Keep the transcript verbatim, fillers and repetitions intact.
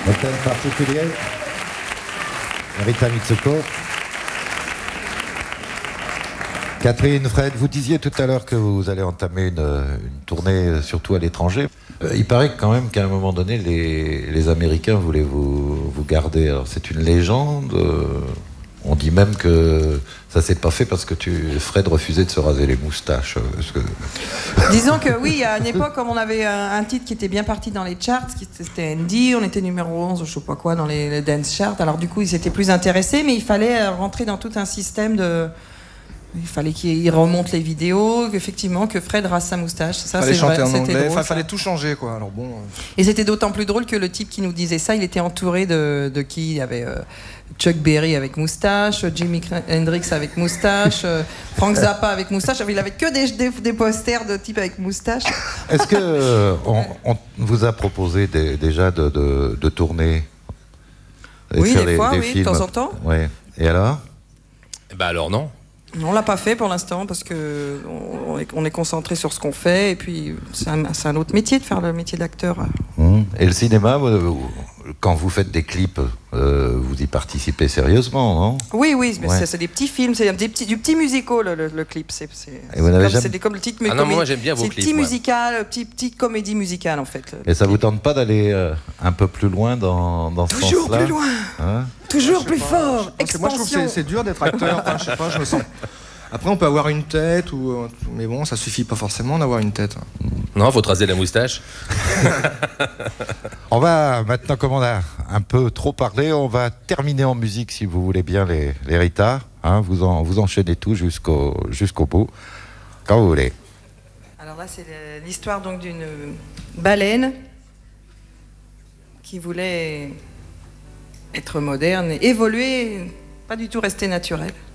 Un thème particulier, Rita Mitsuko. Catherine, Fred, vous disiez tout à l'heure que vous allez entamer une, une tournée surtout à l'étranger. Euh, il paraît quand même qu'à un moment donné, les, les Américains voulaient vous, vous garder. Alors c'est une légende. Euh, on dit même que ça s'est pas fait parce que tu, Fred refusait de se raser les moustaches. Parce que... Disons que oui, à une époque, comme on avait un, un titre qui était bien parti dans les charts, c'était Andy, on était numéro onze, je sais pas quoi, dans les, les dance charts. Alors du coup, ils étaient plus intéressés, mais il fallait rentrer dans tout un système de... Il fallait qu'il remonte les vidéos, qu'effectivement, que Fred rase sa moustache. Ça, fallait c'est chanter vrai, en c'était anglais, drôle, il fallait tout changer, quoi. Alors bon. Euh... Et c'était d'autant plus drôle que le type qui nous disait ça, il était entouré de, de qui? Il y avait euh, Chuck Berry avec moustache, Jimi Hendrix avec moustache, euh, Frank Zappa avec moustache. Il avait que des, des, des posters de types avec moustache. Est-ce que euh, on, on vous a proposé des, déjà de, de, de tourner? Oui, des les, fois, des oui, films. de temps en temps. Ouais. Et alors? Bah alors non. On l'a pas fait pour l'instant parce que on est, on est concentré sur ce qu'on fait et puis c'est un, c'est un autre métier de faire le métier d'acteur. Mmh. Et le cinéma, vous, quand vous faites des clips, euh, vous y participez sérieusement, non? Oui, oui, mais ouais. c'est, c'est des petits films, c'est des petits, du petit musical le, le, le clip. C'est, c'est, et vous n'avez comme, jamais... c'est des, comme le titre. Ah non, moi j'aime bien vos c'est clips. Petit moi. musical, petit, petite comédie musicale en fait. Et ça vous tente pas d'aller euh, un peu plus loin dans, dans ce sens-là? Toujours plus loin, hein? Toujours plus pas, fort. Expansion. Moi je trouve que c'est, c'est dur d'être acteur. Enfin, je sais pas, je me sens. Après, on peut avoir une tête, ou... mais bon, ça suffit pas forcément d'avoir une tête. Non, faut te raser la moustache. On va maintenant, comme on a un peu trop parlé, on va terminer en musique, si vous voulez bien, les, les Rita. Hein, vous, en, vous enchaînez tout jusqu'au, jusqu'au bout, quand vous voulez. Alors là, c'est l'histoire donc d'une baleine qui voulait être moderne et évoluer, pas du tout rester naturelle.